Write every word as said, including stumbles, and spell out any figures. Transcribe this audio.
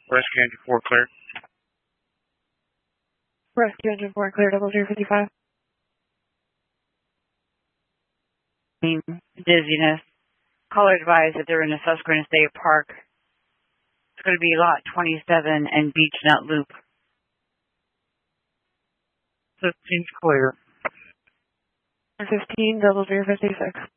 Rescue engine four clear. Rescue engine four clear, double zero fifty-five. Dizziness. Caller advised that they're in the Susquehanna State Park. It's going to be lot twenty-seven and Beach Nut Loop. fifteen clear. fifteen, double zero fifty-six.